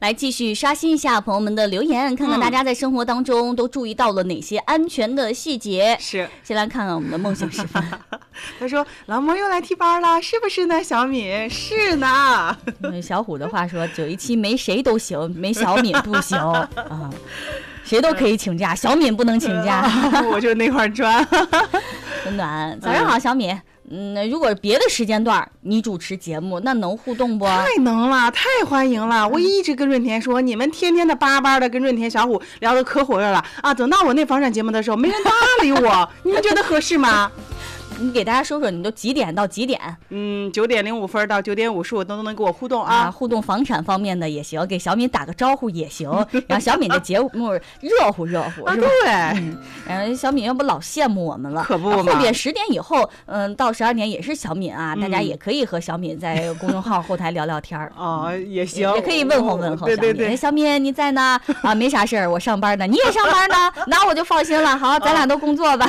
来继续刷新一下朋友们的留言，看看大家在生活当中都注意到了哪些安全的细节。 是， 先来看看我们的梦醒时分。 他说老模又来替班了，是不是呢？小敏是呢。 小虎的话说，917没谁都行，没小敏不行啊。谁都可以请假，小敏不能请假。 我就那块砖。 温暖，早上好，小敏。如果别的时间段你主持节目，那能互动不？ 太能了，太欢迎了！我一直跟润田说，你们天天的巴巴的跟润田小虎聊得可火热了啊！等到我那房产节目的时候，没人搭理我，你们觉得合适吗？ 你给大家说说，你都几点到几点 ？9点05分到9点50都能跟我互动啊！ 互动房产方面的也行，给小敏打个招呼也行，让小敏的节目热乎热乎，是吧？ 对， 小敏要不老羡慕我们了， 可不嘛。 后边10点以后，到12点也是小敏啊，大家也可以和小敏在公众号后台聊聊天也行， 也可以问候问候小敏。 对， 小敏你在呢？啊，没啥事儿，我上班呢，你也上班呢，那我就放心了。好，咱俩都工作吧。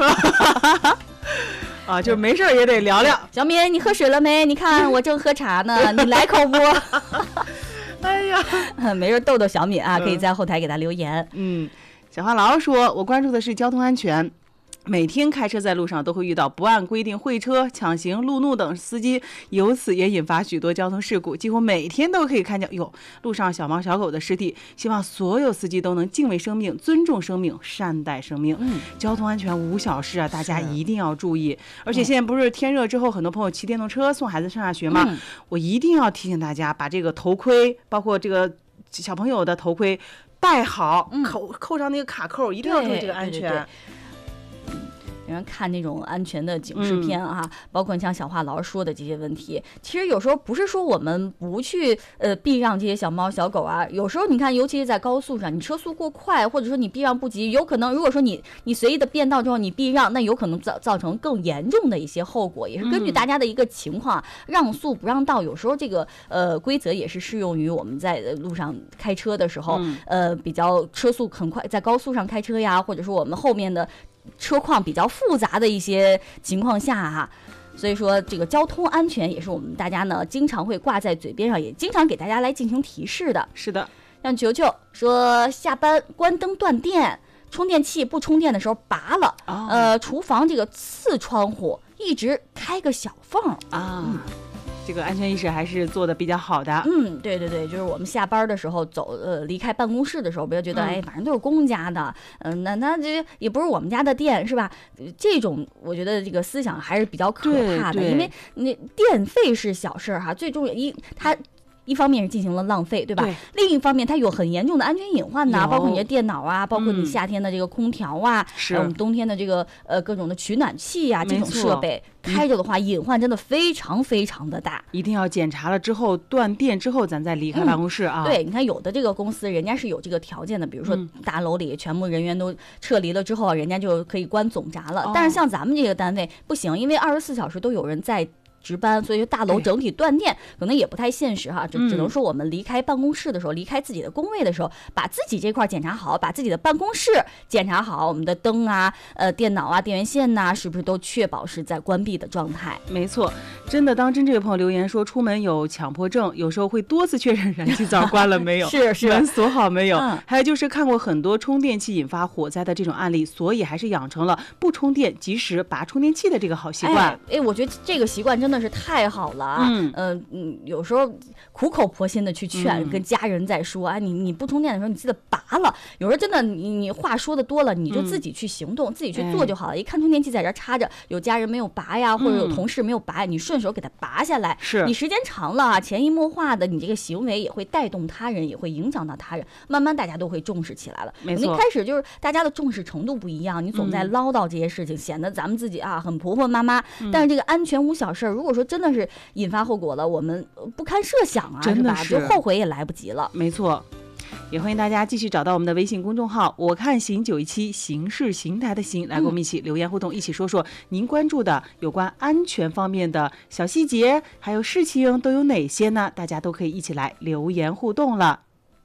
就没事也得聊聊。 小敏，你喝水了没？你看我正喝茶呢，你来口不？ 哎呀， 没事逗逗小敏啊，可以在后台给他留言。 小话痨说，我关注的是交通安全。每天开车在路上都会遇到不按规定会车、抢行、路怒等司机，由此也引发许多交通事故，几乎每天都可以看见路上小猫小狗的尸体。希望所有司机都能敬畏生命、尊重生命、善待生命。交通安全无小事啊，大家一定要注意。而且现在不是天热之后，很多朋友骑电动车送孩子上下学嘛，我一定要提醒大家，把这个头盔，包括这个小朋友的头盔戴好，扣上那个卡扣，一定要注意这个安全。 对人看那种安全的警示片啊，包括像小话痨说的这些问题，其实有时候不是说我们不去避让这些小猫小狗啊，有时候你看，尤其是在高速上，你车速过快，或者说你避让不及，有可能如果说你随意的变道之后你避让，那有可能造成更严重的一些后果。也是根据大家的一个情况，让速不让道，有时候这个规则也是适用于我们在路上开车的时候，比较车速很快，在高速上开车呀，或者说我们后面的车况比较复杂的一些情况下所以说这个交通安全也是我们大家呢经常会挂在嘴边上，也经常给大家来进行提示的。 是的， 像球球说，下班关灯断电，充电器不充电的时候拔了，厨房这个次窗户一直开个小缝这个安全意识还是做的比较好的。 对，就是我们下班的时候离开办公室的时候，不要觉得反正都是公家的，那这也不是我们家的电，是吧？这种我觉得这个思想还是比较可怕的，因为那电费是小事哈，最重要它一方面是进行了浪费，对吧？另一方面它有很严重的安全隐患呐，包括你的电脑啊，包括你夏天的这个空调啊，还有我们冬天的这个各种的取暖器啊，这种设备开着的话，隐患真的非常非常的大。 一定要检查了之后，断电之后咱再离开办公室啊。 对，你看有的这个公司人家是有这个条件的，比如说大楼里全部人员都撤离了之后，人家就可以关总闸了。但是像咱们这个单位不行，因为24小时都有人在值班，所以大楼整体断电可能也不太现实哈，只能说我们离开办公室的时候，离开自己的工位的时候，把自己这块检查好，把自己的办公室检查好，我们的灯啊、电脑啊、电源线呐，是不是都确保是在关闭的状态？ 没错，真的，当真这位朋友留言说出门有强迫症，有时候会多次确认燃气灶关了没有， 是门锁好没有，还有就是看过很多充电器引发火灾的这种案例，所以还是养成了不充电及时拔充电器的这个好习惯。 我觉得这个习惯真的是太好了啊！有时候苦口婆心的去劝，跟家人在说你不充电的时候你记得拔了。有时候真的你话说的多了，你就自己去行动，自己去做就好了。一看充电器在这插着，有家人没有拔呀，或者有同事没有拔，你顺手给它拔下来。 是你时间长了潜移默化的，你这个行为也会带动他人，也会影响到他人，慢慢大家都会重视起来了。 没错， 一开始就是大家的重视程度不一样，你总在唠叨这些事情，显得咱们自己很婆婆妈妈。但是这个安全无小事，如果说真的是引发后果了，我们不堪设想真的是吧？就后悔也来不及了。 没错，也欢迎大家继续找到我们的微信公众号我看行917，形式形态的形，来跟我们一起留言互动，一起说说您关注的有关安全方面的小细节还有事情都有哪些呢？大家都可以一起来留言互动了。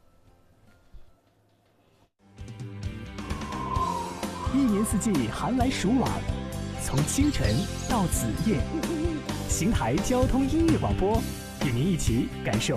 一年四季寒来暑往，从清晨到子夜，邢台交通音乐广播与您一起感受